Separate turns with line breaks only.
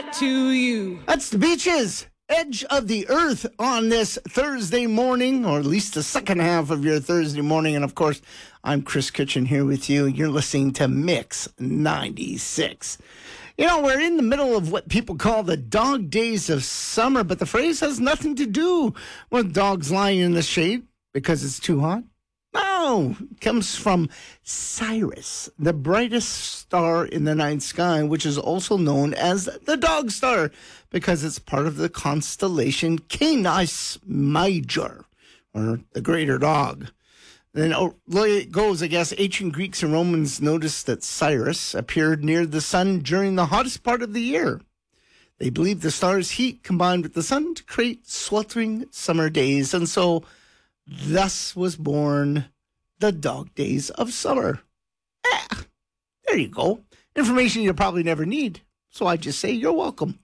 that to you.
That's the Beaches, Edge of the Earth on this Thursday morning, or at least the second half of your Thursday morning. And of course, I'm Chris Kitchen here with you. You're listening to Mix 96. You know, we're in the middle of what people call the dog days of summer, but the phrase has nothing to do with dogs lying in the shade because it's too hot. No, it comes from Sirius, the brightest star in the night sky, which is also known as the Dog Star because it's part of the constellation Canis Major, or the greater dog. Then it goes, I guess, ancient Greeks and Romans noticed that Sirius appeared near the sun during the hottest part of the year. They believed the star's heat combined with the sun to create sweltering summer days, and so thus was born the dog days of summer. There you go. Information you'll probably never need. So I just say you're welcome.